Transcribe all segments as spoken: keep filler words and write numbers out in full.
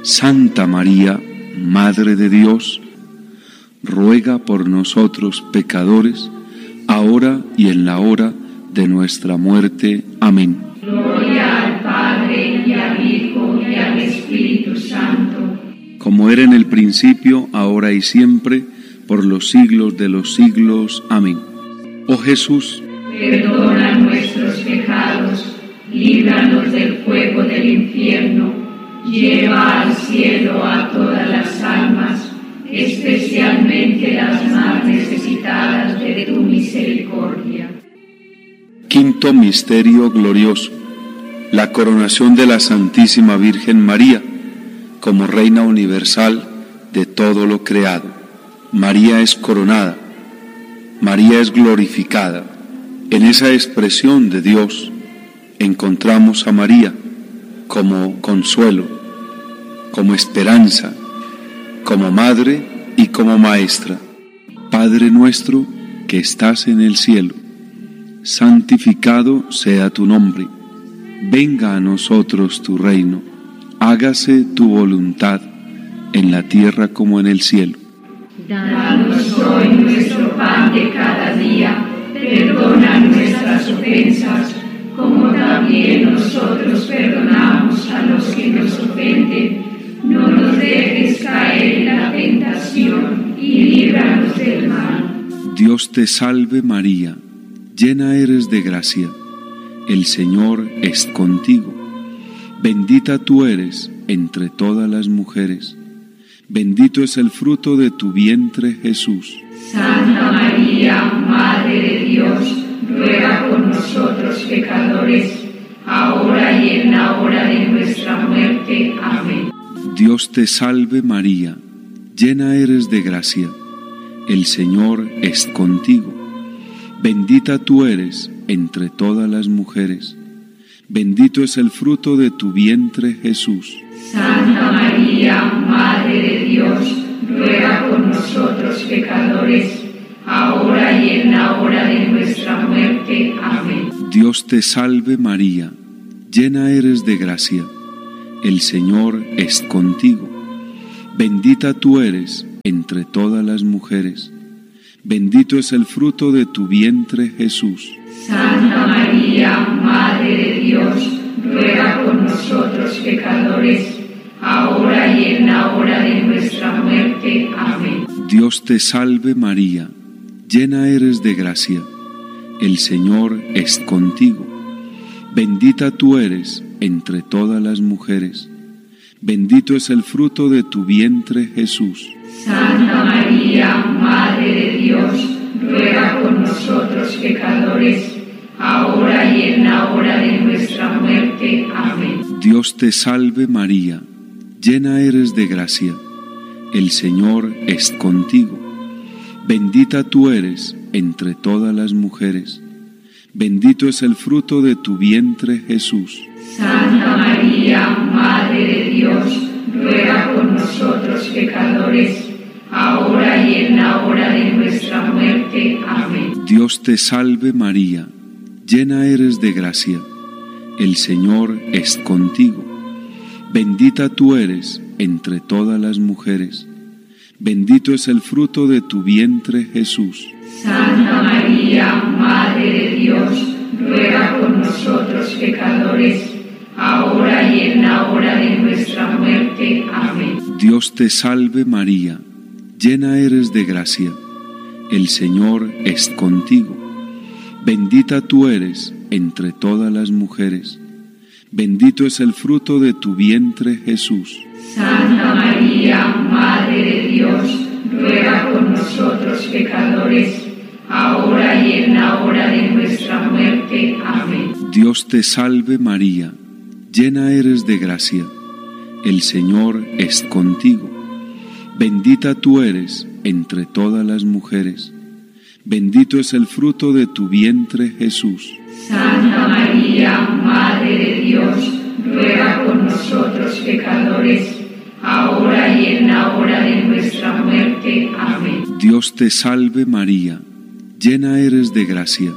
Santa María, Madre de Dios, ruega por nosotros pecadores, ahora y en la hora de nuestra muerte. Amén. Gloria al Padre, y al Hijo, y al Espíritu Santo. Como era en el principio, ahora y siempre, por los siglos de los siglos. Amén. Oh Jesús, perdona nuestros pecados, líbranos del fuego del infierno, lleva al cielo a todas las almas, especialmente las más necesitadas de tu misericordia. Quinto misterio glorioso: la coronación de la Santísima Virgen María como Reina universal de todo lo creado. María es coronada, María es glorificada. En esa expresión de Dios encontramos a María como consuelo, como esperanza, como madre y como maestra. Padre nuestro que estás en el cielo, santificado sea tu nombre. Venga a nosotros tu reino. Hágase tu voluntad en la tierra como en el cielo. Danos hoy nuestro pan de cada día. Perdona nuestras ofensas, como también nosotros perdonamos a los que nos ofenden. No nos dejes caer en la tentación y líbranos del mal. Dios te salve María, llena eres de gracia. El Señor es contigo. Bendita tú eres entre todas las mujeres. Bendito es el fruto de tu vientre, Jesús. Santa María, Madre de Dios, ruega por nosotros pecadores, ahora y en la hora de nuestra muerte. Amén. Dios te salve María, llena eres de gracia. El Señor es contigo. Bendita tú eres entre todas las mujeres. Bendito es el fruto de tu vientre, Jesús. Santa María, Madre de Dios, ruega por nosotros pecadores, ahora y en la hora de nuestra muerte. Amén. Dios te salve María, llena eres de gracia. El Señor es contigo. Bendita tú eres entre todas las mujeres. Bendito es el fruto de tu vientre, Jesús. Santa María, Madre de Dios, ruega por nosotros pecadores, ahora y en la hora de nuestra muerte. Amén. Dios te salve María, llena eres de gracia. El Señor es contigo. Bendita tú eres entre todas las mujeres. Bendito es el fruto de tu vientre, Jesús. Santa María, Madre de Dios, ruega por nosotros pecadores, ahora y en la hora de nuestra muerte. Amén. Dios te salve María, llena eres de gracia. El Señor es contigo. Bendita tú eres entre todas las mujeres. Bendito es el fruto de tu vientre, Jesús. Santa María, Madre de Dios, ruega por nosotros pecadores, ahora y en la hora de nuestra muerte. Amén. Dios te salve María, llena eres de gracia. El Señor es contigo. Bendita tú eres entre todas las mujeres. Bendito es el fruto de tu vientre, Jesús. Santa María, Madre de Dios, ruega por nosotros pecadores, ahora y en la hora de nuestra muerte. Amén. Dios te salve María, llena eres de gracia. El Señor es contigo. Bendita tú eres entre todas las mujeres. Bendito es el fruto de tu vientre, Jesús. Santa María, Madre de Dios, ruega por nosotros pecadores, ahora y en la hora de nuestra muerte. Amén. Dios te salve María, llena eres de gracia. El Señor es contigo. Bendita tú eres entre todas las mujeres. Bendito es el fruto de tu vientre, Jesús. Santa María, Madre de Dios, ruega por nosotros pecadores, ahora y en la hora de nuestra muerte. Amén. Dios te salve María, llena eres de gracia.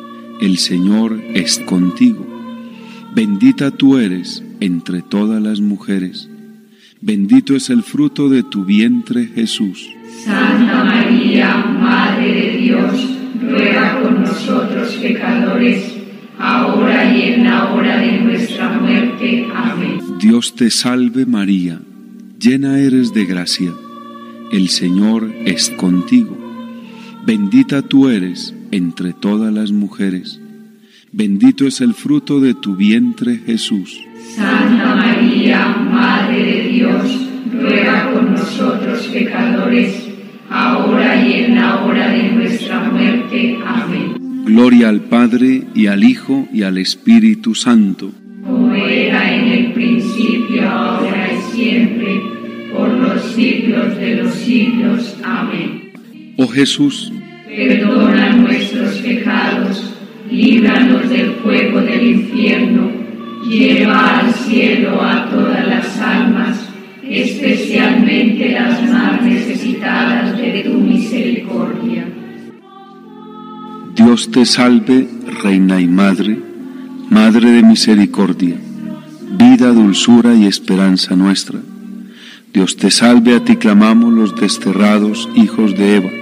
El Señor es contigo. Bendita tú eres entre todas las mujeres. Bendito es el fruto de tu vientre, Jesús. Santa María, Madre de Dios, ruega por nosotros pecadores, ahora y en la hora de nuestra muerte. Amén. Dios te salve María, llena eres de gracia, el Señor es contigo. Bendita tú eres entre todas las mujeres, bendito es el fruto de tu vientre, Jesús. Santa María, Madre de Dios, ruega por nosotros pecadores, ahora y en la hora de nuestra muerte. Amén. Gloria al Padre, y al Hijo, y al Espíritu Santo. Como era en el principio, ahora y siempre, por los siglos de los siglos. Amén. Oh Jesús, perdona nuestros pecados, líbranos del fuego del infierno, lleva al cielo a todas las almas, especialmente las más necesitadas de tu misericordia. Dios te salve, Reina y Madre, Madre de misericordia, vida, dulzura y esperanza nuestra. Dios te salve, a ti clamamos los desterrados hijos de Eva.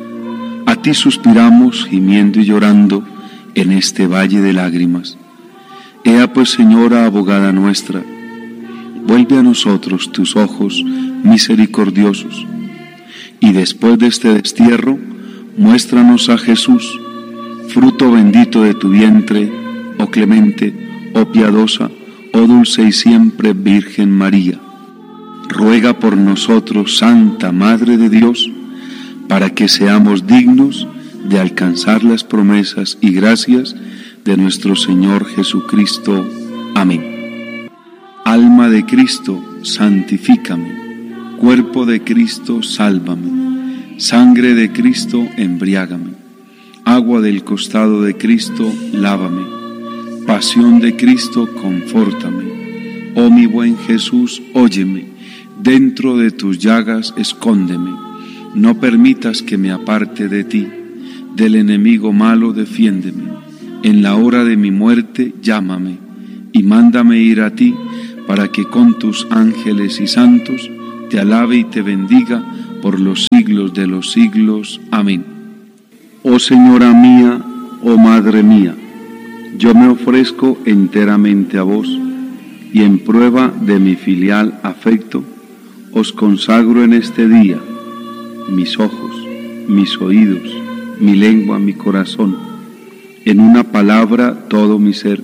A ti suspiramos, gimiendo y llorando, en este valle de lágrimas. Ea pues, Señora, abogada nuestra, vuelve a nosotros tus ojos misericordiosos, y después de este destierro, muéstranos a Jesús, fruto bendito de tu vientre, oh clemente, oh piadosa, oh dulce y siempre Virgen María. Ruega por nosotros, Santa Madre de Dios, para que seamos dignos de alcanzar las promesas y gracias de nuestro Señor Jesucristo. Amén. Alma de Cristo, santifícame. Cuerpo de Cristo, sálvame. Sangre de Cristo, embriágame. Agua del costado de Cristo, lávame. Pasión de Cristo, confórtame. Oh mi buen Jesús, óyeme. Dentro de tus llagas, escóndeme. No permitas que me aparte de ti. Del enemigo malo, defiéndeme. En la hora de mi muerte, llámame, y mándame ir a ti, para que con tus ángeles y santos te alabe y te bendiga por los siglos de los siglos. Amén. Oh Señora mía, oh Madre mía, yo me ofrezco enteramente a vos, y en prueba de mi filial afecto, os consagro en este día mis ojos, mis oídos, mi lengua, mi corazón, en una palabra todo mi ser,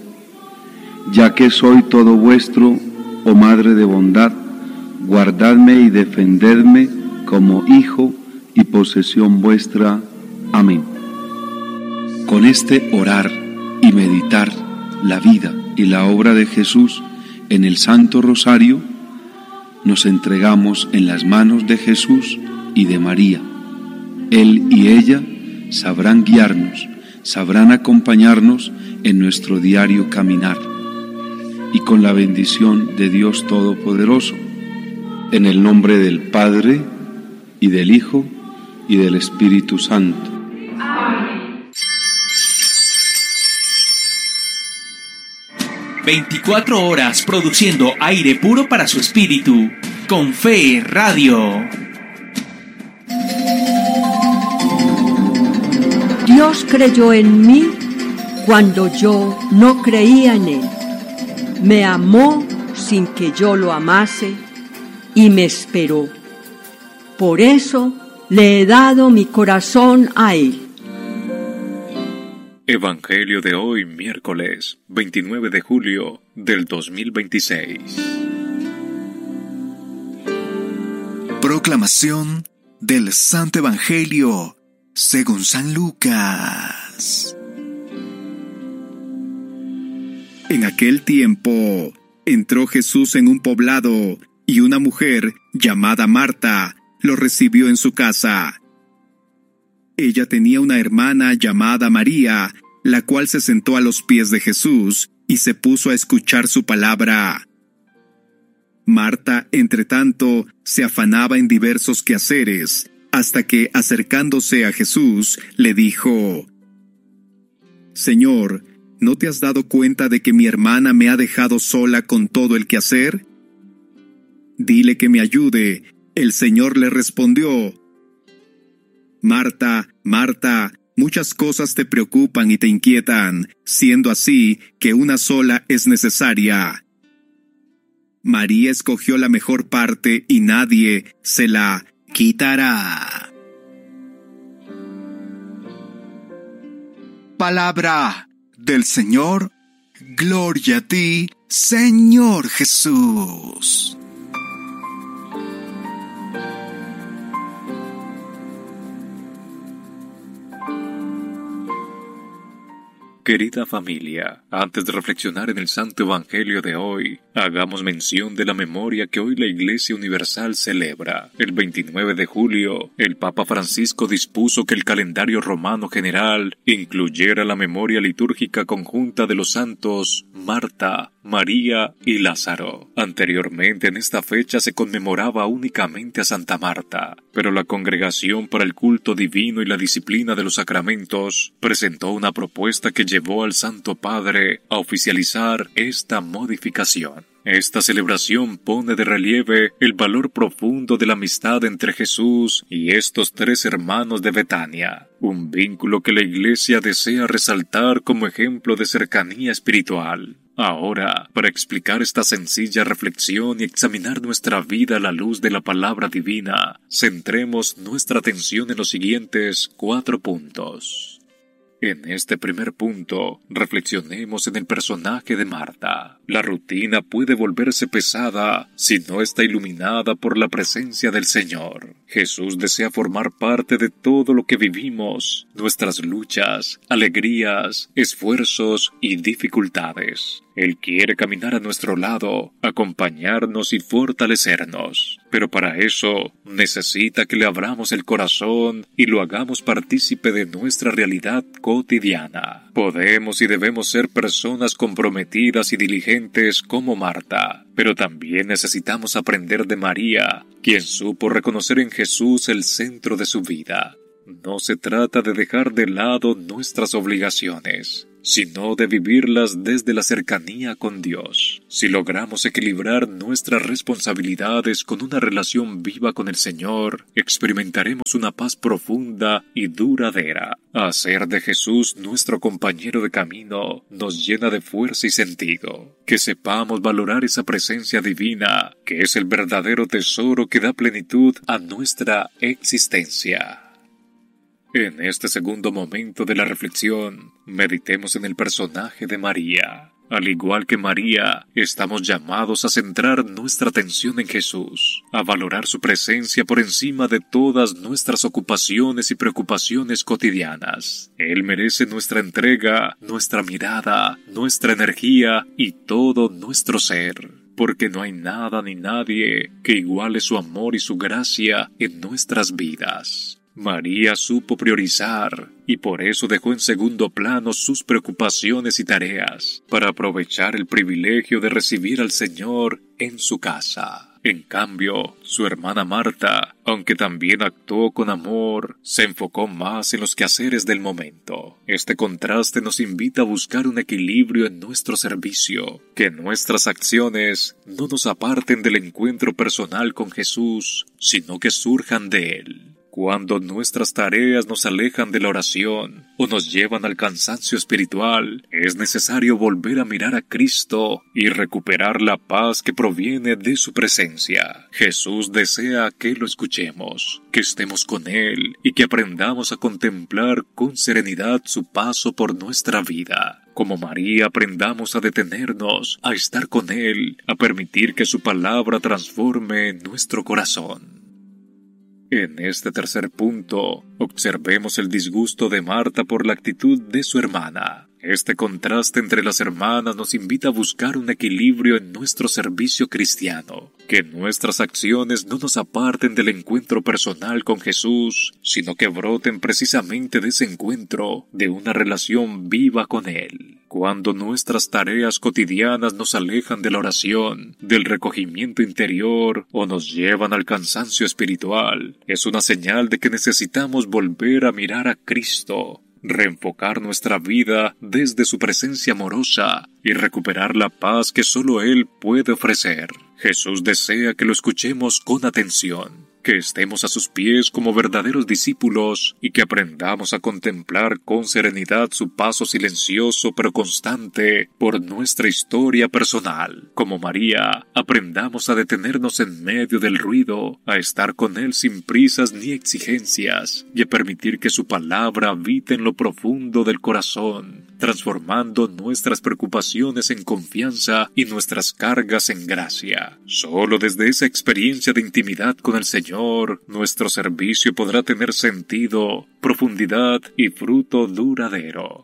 ya que soy todo vuestro, oh Madre de bondad, guardadme y defendedme como hijo y posesión vuestra. Amén. Con este orar y meditar la vida y la obra de Jesús en el Santo Rosario, nos entregamos en las manos de Jesús y de María. Él y ella sabrán guiarnos, sabrán acompañarnos en nuestro diario caminar. Y con la bendición de Dios Todopoderoso, en el nombre del Padre, y del Hijo, y del Espíritu Santo. Amén. veinticuatro horas produciendo aire puro para su espíritu. Con Fe Radio. Dios creyó en mí cuando yo no creía en Él. Me amó sin que yo lo amase y me esperó. Por eso le he dado mi corazón a Él. Evangelio de hoy, miércoles veintinueve de julio del dos mil veintiséis. Proclamación del Santo Evangelio según San Lucas. En aquel tiempo entró Jesús en un poblado y una mujer llamada Marta lo recibió en su casa. Ella tenía una hermana llamada María, la cual se sentó a los pies de Jesús y se puso a escuchar su palabra. Marta, entretanto, se afanaba en diversos quehaceres, hasta que, acercándose a Jesús, le dijo: Señor, ¿no te has dado cuenta de que mi hermana me ha dejado sola con todo el quehacer? dile que me ayude. El Señor le respondió: Marta, Marta, muchas cosas te preocupan y te inquietan, siendo así que una sola es necesaria. María escogió la mejor parte y nadie se la quitará. Palabra del Señor. Gloria a ti, Señor Jesús. Querida familia, antes de reflexionar en el Santo Evangelio de hoy, hagamos mención de la memoria que hoy la Iglesia Universal celebra. El veintinueve de julio, el Papa Francisco dispuso que el calendario romano general incluyera la memoria litúrgica conjunta de los santos Marta, María y Lázaro. Anteriormente en esta fecha se conmemoraba únicamente a Santa Marta, pero la Congregación para el Culto Divino y la Disciplina de los Sacramentos presentó una propuesta que llevó al Santo Padre a oficializar esta modificación. Esta celebración pone de relieve el valor profundo de la amistad entre Jesús y estos tres hermanos de Betania, un vínculo que la Iglesia desea resaltar como ejemplo de cercanía espiritual. Ahora, para explicar esta sencilla reflexión y examinar nuestra vida a la luz de la palabra divina, centremos nuestra atención en los siguientes cuatro puntos. En este primer punto, reflexionemos en el personaje de Marta. La rutina puede volverse pesada si no está iluminada por la presencia del Señor. Jesús desea formar parte de todo lo que vivimos, nuestras luchas, alegrías, esfuerzos y dificultades. Él quiere caminar a nuestro lado, acompañarnos y fortalecernos. Pero para eso necesita que le abramos el corazón y lo hagamos partícipe de nuestra realidad cotidiana. Podemos y debemos ser personas comprometidas y diligentes como Marta, pero también necesitamos aprender de María, quien supo reconocer en Jesús el centro de su vida. No se trata de dejar de lado nuestras obligaciones, sino de vivirlas desde la cercanía con Dios. Si logramos equilibrar nuestras responsabilidades con una relación viva con el Señor, experimentaremos una paz profunda y duradera. Hacer de Jesús nuestro compañero de camino nos llena de fuerza y sentido. Que sepamos valorar esa presencia divina, que es el verdadero tesoro que da plenitud a nuestra existencia. En este segundo momento de la reflexión, meditemos en el personaje de María. Al igual que María, estamos llamados a centrar nuestra atención en Jesús, a valorar su presencia por encima de todas nuestras ocupaciones y preocupaciones cotidianas. Él merece nuestra entrega, nuestra mirada, nuestra energía y todo nuestro ser, porque no hay nada ni nadie que iguale su amor y su gracia en nuestras vidas. María supo priorizar y por eso dejó en segundo plano sus preocupaciones y tareas para aprovechar el privilegio de recibir al Señor en su casa. En cambio, su hermana Marta, aunque también actuó con amor, se enfocó más en los quehaceres del momento. Este contraste nos invita a buscar un equilibrio en nuestro servicio, que nuestras acciones no nos aparten del encuentro personal con Jesús, sino que surjan de Él. Cuando nuestras tareas nos alejan de la oración o nos llevan al cansancio espiritual, es necesario volver a mirar a Cristo y recuperar la paz que proviene de su presencia. Jesús desea que lo escuchemos, que estemos con Él y que aprendamos a contemplar con serenidad su paso por nuestra vida. Como María, aprendamos a detenernos, a estar con Él, a permitir que su palabra transforme nuestro corazón. En este tercer punto, observemos el disgusto de Marta por la actitud de su hermana. Este contraste entre las hermanas nos invita a buscar un equilibrio en nuestro servicio cristiano, que nuestras acciones no nos aparten del encuentro personal con Jesús, sino que broten precisamente de ese encuentro, de una relación viva con Él. Cuando nuestras tareas cotidianas nos alejan de la oración, del recogimiento interior o nos llevan al cansancio espiritual, es una señal de que necesitamos volver a mirar a Cristo, reenfocar nuestra vida desde su presencia amorosa y recuperar la paz que solo Él puede ofrecer. Jesús desea que lo escuchemos con atención, que estemos a sus pies como verdaderos discípulos y que aprendamos a contemplar con serenidad su paso silencioso pero constante por nuestra historia personal. Como María, aprendamos a detenernos en medio del ruido, a estar con Él sin prisas ni exigencias y a permitir que su palabra habite en lo profundo del corazón, transformando nuestras preocupaciones en confianza y nuestras cargas en gracia. Solo desde esa experiencia de intimidad con el Señor, nuestro servicio podrá tener sentido, profundidad y fruto duradero.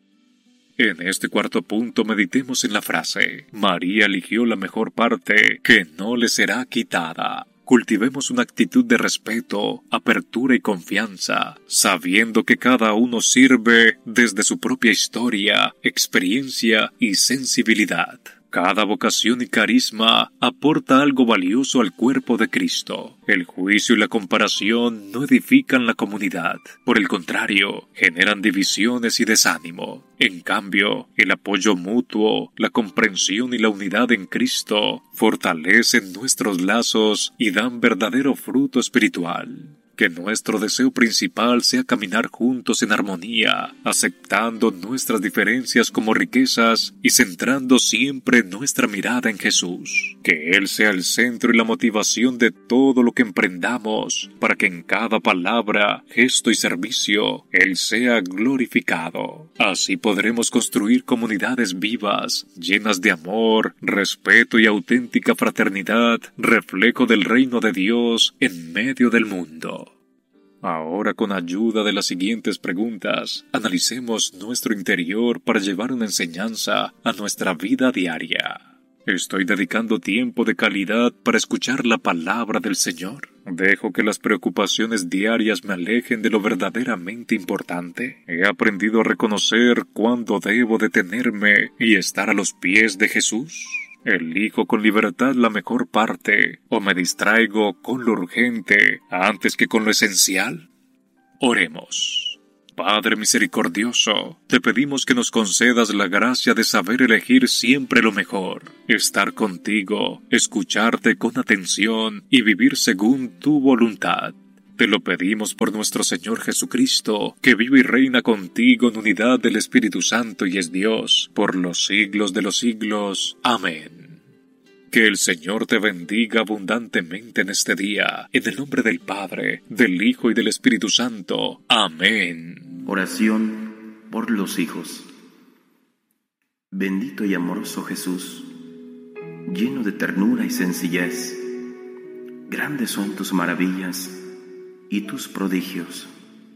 En este cuarto punto meditemos en la frase: María eligió la mejor parte que no le será quitada. Cultivemos una actitud de respeto, apertura y confianza, sabiendo que cada uno sirve desde su propia historia, experiencia y sensibilidad. Cada vocación y carisma aporta algo valioso al cuerpo de Cristo. El juicio y la comparación no edifican la comunidad. Por el contrario, generan divisiones y desánimo. En cambio, el apoyo mutuo, la comprensión y la unidad en Cristo fortalecen nuestros lazos y dan verdadero fruto espiritual. Que nuestro deseo principal sea caminar juntos en armonía, aceptando nuestras diferencias como riquezas y centrando siempre nuestra mirada en Jesús. Que Él sea el centro y la motivación de todo lo que emprendamos, para que en cada palabra, gesto y servicio, Él sea glorificado. Así podremos construir comunidades vivas, llenas de amor, respeto y auténtica fraternidad, reflejo del reino de Dios en medio del mundo. Ahora, con ayuda de las siguientes preguntas, analicemos nuestro interior para llevar una enseñanza a nuestra vida diaria. ¿Estoy dedicando tiempo de calidad para escuchar la palabra del Señor? ¿Dejo que las preocupaciones diarias me alejen de lo verdaderamente importante? ¿He aprendido a reconocer cuándo debo detenerme y estar a los pies de Jesús? ¿Elijo con libertad la mejor parte o me distraigo con lo urgente antes que con lo esencial? Oremos. Padre misericordioso, te pedimos que nos concedas la gracia de saber elegir siempre lo mejor, estar contigo, escucharte con atención y vivir según tu voluntad. Te lo pedimos por nuestro Señor Jesucristo, que vive y reina contigo en unidad del Espíritu Santo y es Dios, por los siglos de los siglos. Amén. Que el Señor te bendiga abundantemente en este día, en el nombre del Padre, del Hijo y del Espíritu Santo. Amén. Oración por los hijos. Bendito y amoroso Jesús, lleno de ternura y sencillez, grandes son tus maravillas y tus prodigios.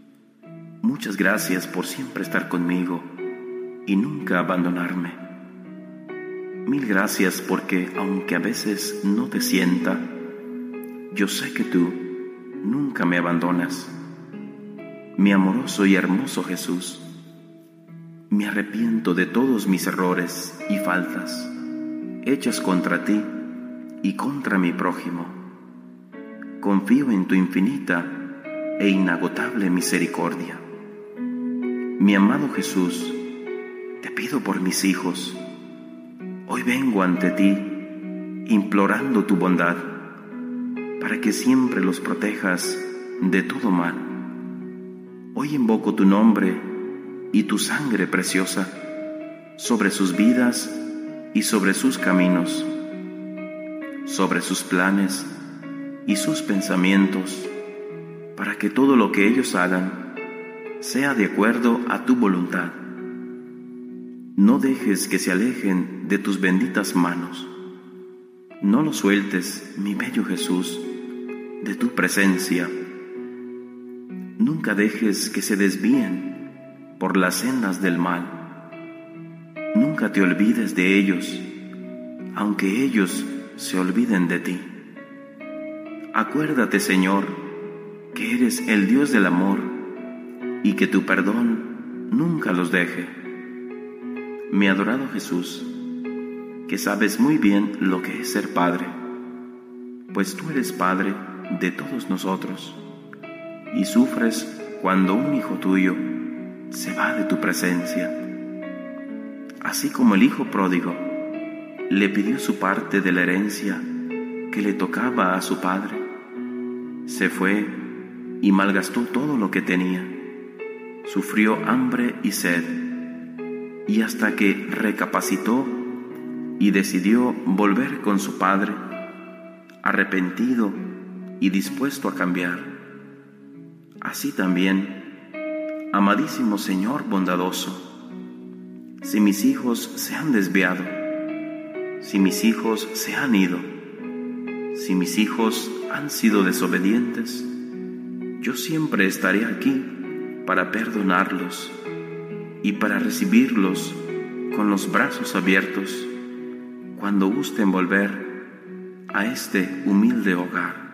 Muchas gracias por siempre estar conmigo y nunca abandonarme. Mil gracias porque, aunque a veces no te sienta, yo sé que tú nunca me abandonas. Mi amoroso y hermoso Jesús, me arrepiento de todos mis errores y faltas hechas contra ti y contra mi prójimo. Confío en tu infinita e inagotable misericordia. Mi amado Jesús, te pido por mis hijos. Hoy vengo ante ti, implorando tu bondad, para que siempre los protejas de todo mal. Hoy invoco tu nombre y tu sangre preciosa sobre sus vidas y sobre sus caminos, sobre sus planes y sus pensamientos, para que todo lo que ellos hagan sea de acuerdo a tu voluntad. No dejes que se alejen de tus benditas manos. No los sueltes, mi bello Jesús, de tu presencia. Nunca dejes que se desvíen por las sendas del mal. Nunca te olvides de ellos, aunque ellos se olviden de ti. Acuérdate, Señor, que eres el Dios del amor y que tu perdón nunca los deje. Mi adorado Jesús, que sabes muy bien lo que es ser padre, pues tú eres padre de todos nosotros y sufres cuando un hijo tuyo se va de tu presencia. Así como el hijo pródigo le pidió su parte de la herencia que le tocaba a su padre, se fue y malgastó todo lo que tenía. Sufrió hambre y sed, y hasta que recapacitó y decidió volver con su padre, arrepentido y dispuesto a cambiar. Así también, amadísimo Señor bondadoso, si mis hijos se han desviado, si mis hijos se han ido, si mis hijos han sido desobedientes, yo siempre estaré aquí para perdonarlos y para recibirlos con los brazos abiertos cuando gusten volver a este humilde hogar.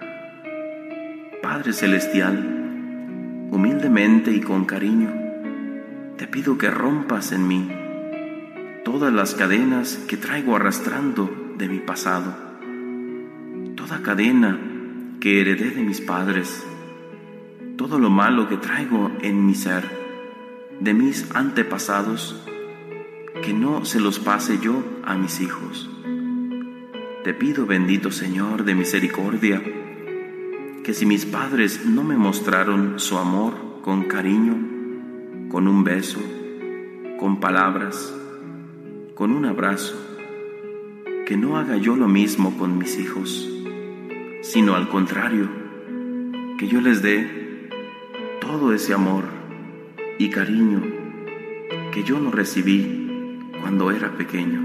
Padre Celestial, humildemente y con cariño, te pido que rompas en mí todas las cadenas que traigo arrastrando de mi pasado, toda cadena que heredé de mis padres, todo lo malo que traigo en mi ser, de mis antepasados, que no se los pase yo a mis hijos. Te pido, bendito Señor de misericordia, que si mis padres no me mostraron su amor con cariño, con un beso, con palabras, con un abrazo, que no haga yo lo mismo con mis hijos, sino al contrario, que yo les dé todo ese amor y cariño que yo no recibí cuando era pequeño.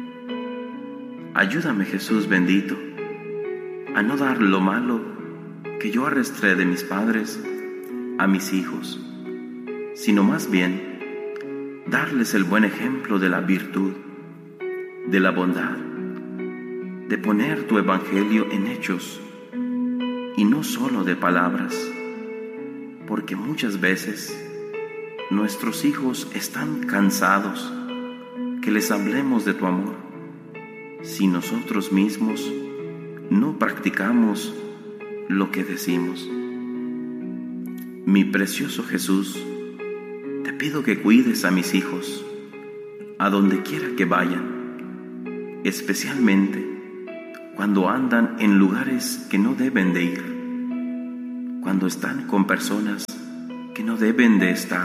Ayúdame, Jesús bendito, a no dar lo malo que yo arrastré de mis padres a mis hijos, sino más bien darles el buen ejemplo de la virtud, de la bondad, de poner tu evangelio en hechos y no solo de palabras, porque muchas veces nuestros hijos están cansados que les hablemos de tu amor si nosotros mismos no practicamos lo que decimos. Mi precioso Jesús, te pido que cuides a mis hijos a donde quiera que vayan, especialmente cuando andan en lugares que no deben de ir, cuando están con personas que no deben de estar.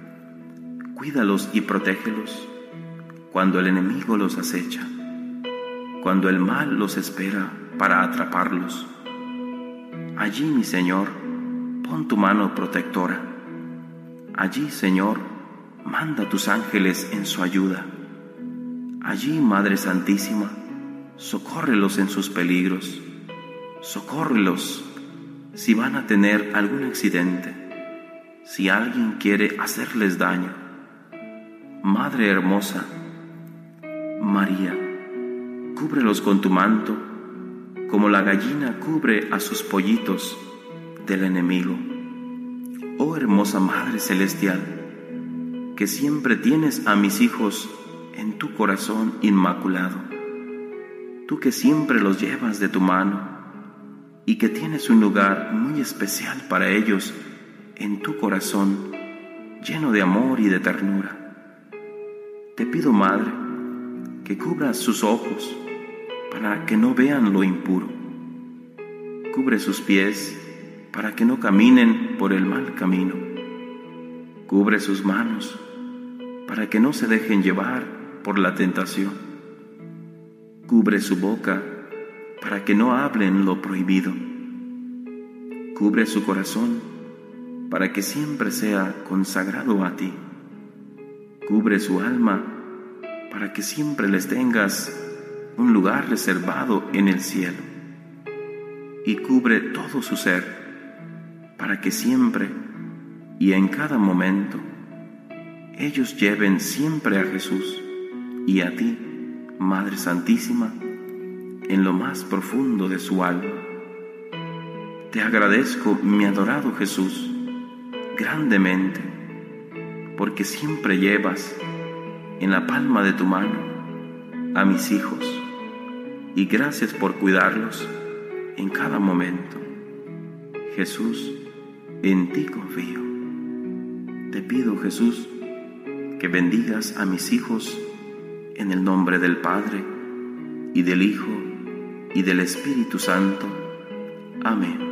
Cuídalos y protégelos cuando el enemigo los acecha, cuando el mal los espera para atraparlos. Allí, mi Señor, pon tu mano protectora. Allí, Señor, manda tus ángeles en su ayuda. Allí, Madre Santísima, socórrelos en sus peligros. Socórrelos si van a tener algún accidente, si alguien quiere hacerles daño. Madre hermosa, María, cúbrelos con tu manto, como la gallina cubre a sus pollitos del enemigo. Oh hermosa Madre Celestial, que siempre tienes a mis hijos en tu corazón inmaculado, tú que siempre los llevas de tu mano y que tienes un lugar muy especial para ellos en tu corazón, lleno de amor y de ternura. Te pido, Madre, que cubras sus ojos para que no vean lo impuro. Cubre sus pies para que no caminen por el mal camino. Cubre sus manos para que no se dejen llevar por la tentación. Cubre su boca para que no hablen lo prohibido. Cubre su corazón para que siempre sea consagrado a ti. Cubre su alma para que siempre les tengas un lugar reservado en el cielo. Y cubre todo su ser para que siempre y en cada momento ellos lleven siempre a Jesús y a ti, Madre Santísima, en lo más profundo de su alma. Te agradezco, mi adorado Jesús, grandemente, porque siempre llevas en la palma de tu mano a mis hijos, y gracias por cuidarlos en cada momento. Jesús, en ti confío. Te pido, Jesús, que bendigas a mis hijos en el nombre del Padre, y del Hijo, y del Espíritu Santo. Amén.